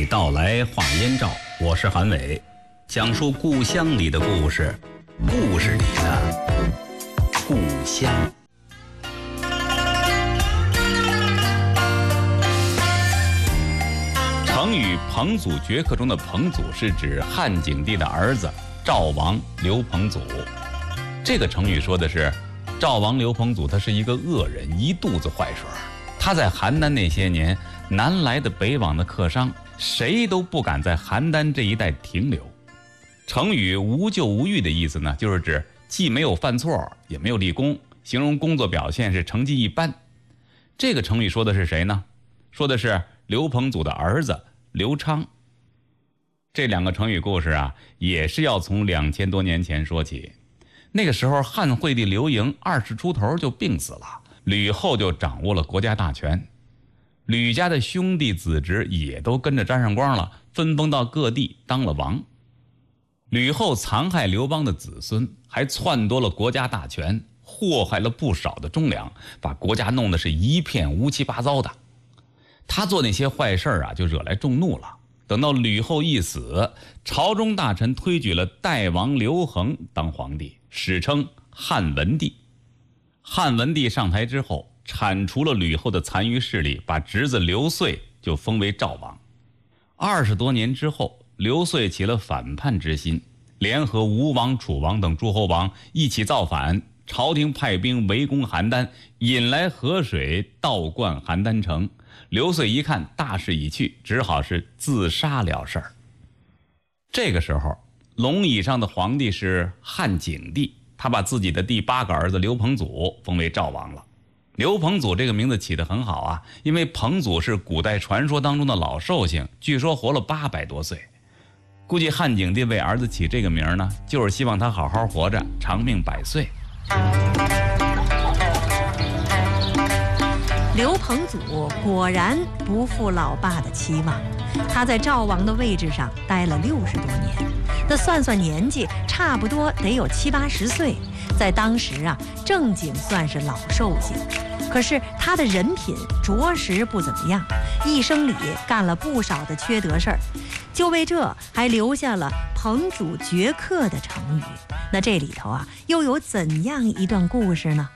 到来话燕赵，我是韩伟，讲述故乡里的故事，故事里的故乡。成语彭祖绝客中的彭祖是指汉景帝的儿子赵王刘彭祖。这个成语说的是赵王刘彭祖他是一个恶人，一肚子坏水。他在邯郸那些年，南来的北往的客商谁都不敢在邯郸这一带停留。成语无咎无欲的意思呢，就是指既没有犯错也没有立功，形容工作表现是成绩一般。这个成语说的是谁呢？说的是刘彭祖的儿子刘昌。这两个成语故事啊，也是要从2000多年前说起。那个时候汉惠帝刘盈20出头就病死了，吕后就掌握了国家大权。吕家的兄弟子侄也都跟着沾上光了，分封到各地当了王。吕后残害刘邦的子孙，还篡夺了国家大权，祸害了不少的忠良，把国家弄得是一片乌七八糟的。他做那些坏事啊，就惹来众怒了。等到吕后一死，朝中大臣推举了代王刘恒当皇帝，史称汉文帝。汉文帝上台之后，铲除了吕后的残余势力，把侄子刘遂就封为赵王。20多年之后，刘遂起了反叛之心，联合吴王、楚王等诸侯王一起造反，朝廷派兵围攻邯郸，引来河水倒灌邯郸城。刘遂一看大势已去，只好是自杀了事儿。这个时候，龙椅上的皇帝是汉景帝，他把自己的第8个儿子刘彭祖封为赵王了。刘彭祖这个名字起得很好啊，因为彭祖是古代传说当中的老寿星，据说活了800多岁。估计汉景帝为儿子起这个名呢，就是希望他好好活着，长命100岁。 刘彭祖果然不负老爸的期望，他在赵王的位置上待了60多年，那算算年纪，差不多得有70、80岁，在当时啊，正经算是老寿星。可是他的人品着实不怎么样，一生里干了不少的缺德事儿，就为这还留下了彭祖绝客的成语。那这里头啊，又有怎样一段故事呢？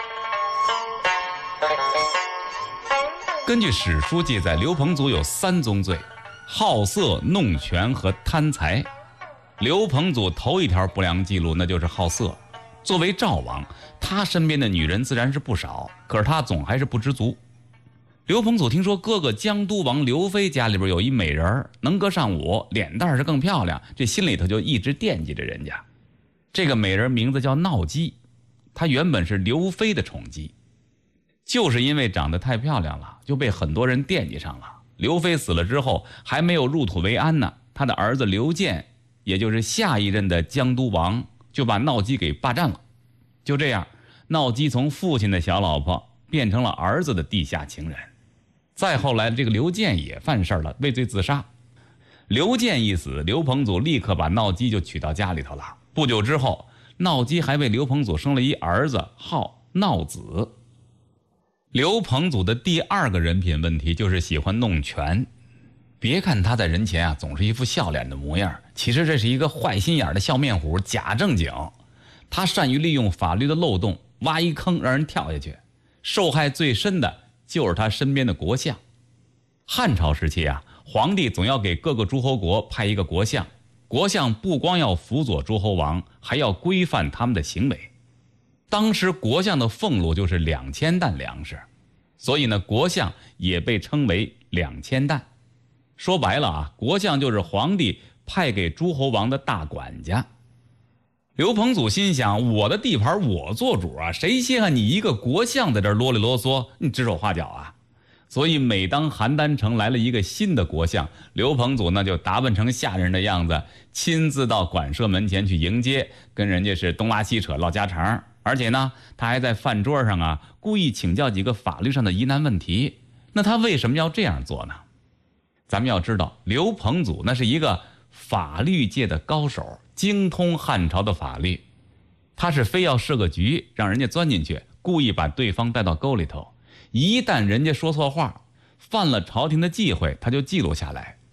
根据史书记载，刘彭祖有3宗罪：好色、弄权和贪财。刘彭祖头一条不良记录那就是好色。作为赵王，他身边的女人自然是不少，可是他总还是不知足。刘彭祖听说哥哥江都王刘飞家里边有一美人，能歌善舞，脸蛋是更漂亮，这心里头就一直惦记着人家。这个美人名字叫闹姬，她原本是刘飞的宠姬，就是因为长得太漂亮了，就被很多人惦记上了。刘飞死了之后，还没有入土为安呢，他的儿子刘建，也就是下一任的江都王，就把闹姬给霸占了。就这样，闹姬从父亲的小老婆变成了儿子的地下情人。再后来，这个刘建也犯事了，畏罪自杀。刘建一死，刘彭祖立刻把闹姬就娶到家里头了。不久之后，闹姬还为刘彭祖生了一儿子，号闹子。刘彭祖的第2个人品问题就是喜欢弄权。别看他在人前啊总是一副笑脸的模样，其实这是一个坏心眼的笑面虎，假正经。他善于利用法律的漏洞，挖一坑让人跳下去。受害最深的就是他身边的国相。汉朝时期啊，皇帝总要给各个诸侯国派一个国相，国相不光要辅佐诸侯王，还要规范他们的行为。当时国相的俸禄就是2000担粮食，所以呢，国相也被称为2000担。说白了啊，国相就是皇帝派给诸侯王的大管家。刘彭祖心想，我的地盘我做主啊，谁稀罕你一个国相在这啰里啰嗦，你指手画脚啊？所以每当邯郸城来了一个新的国相，刘彭祖呢就打扮成下人的样子，亲自到馆舍门前去迎接，跟人家是东拉西扯唠家常。而且呢，他还在饭桌上啊故意请教几个法律上的疑难问题。那他为什么要这样做呢？咱们要知道，刘彭祖那是一个法律界的高手，精通汉朝的法律。他是非要设个局让人家钻进去，故意把对方带到沟里头。一旦人家说错话，犯了朝廷的忌讳，他就记录下来，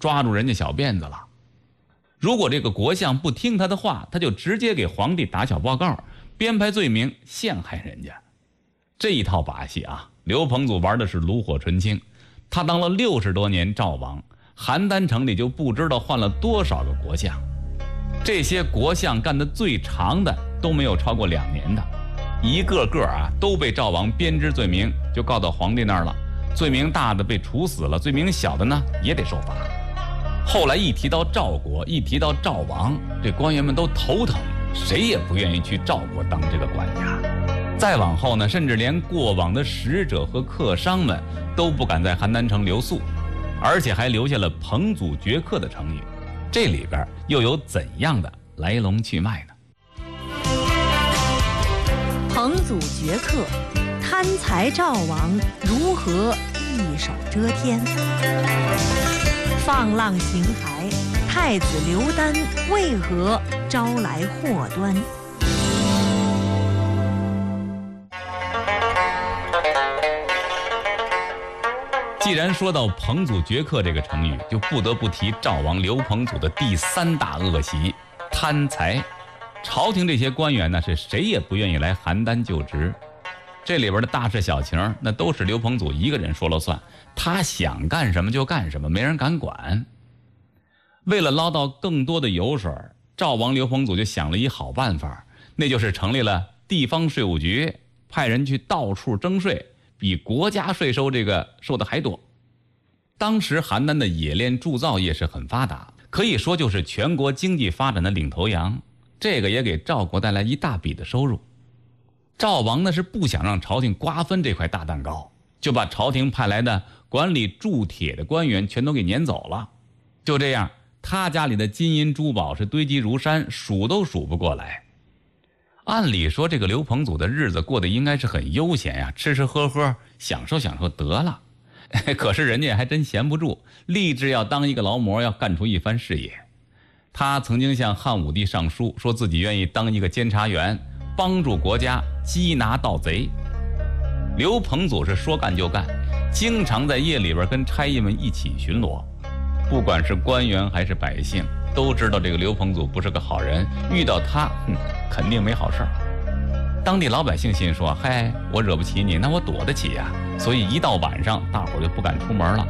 抓住人家小辫子了。如果这个国相不听他的话，他就直接给皇帝打小报告，编排罪名陷害人家。这一套把戏啊，刘彭祖玩的是炉火纯青。他当了60多年赵王，邯郸城里就不知道换了多少个国相，这些国相干得最长的都没有超过2年的，一个个啊都被赵王编织罪名，就告到皇帝那儿了。罪名大的被处死了，罪名小的呢也得受罚。后来一提到赵国，一提到赵王，这官员们都头疼，谁也不愿意去赵国当这个管家。再往后呢，甚至连过往的使者和客商们都不敢在邯郸城留宿，而且还留下了彭祖绝客的成语。这里边又有怎样的来龙去脉呢？ 彭祖绝客，贪财赵王如何一手遮天？放浪形骸，太子刘丹为何招来祸端？ 既然说到彭祖绝客这个成语，就不得不提赵王刘彭祖的第3大恶习——贪财。朝廷这些官员呢，是谁也不愿意来邯郸就职，这里边的大事小情那都是刘彭祖一个人说了算，他想干什么就干什么，没人敢管。为了捞到更多的油水，赵王刘彭祖就想了一好办法，那就是成立了地方税务局，派人去到处征税，比国家税收这个收的还多。当时邯郸的冶炼铸造业是很发达，可以说就是全国经济发展的领头羊，这个也给赵国带来一大笔的收入。赵王呢是不想让朝廷瓜分这块大蛋糕，就把朝廷派来的管理铸铁的官员全都给撵走了。就这样，他家里的金银珠宝是堆积如山，数都数不过来。按理说这个刘彭祖的日子过得应该是很悠闲呀，吃吃喝喝，享受享受得了。可是人家还真闲不住，立志要当一个劳模，要干出一番事业。他曾经向汉武帝上书，说自己愿意当一个监察员，帮助国家缉拿盗贼。刘彭祖是说干就干，经常在夜里边跟差役们一起巡逻。不管是官员还是百姓，都知道这个刘彭祖不是个好人，遇到他肯定没好事儿。当地老百姓心说，嗨，我惹不起你，那我躲得起呀。所以一到晚上，大伙儿就不敢出门了，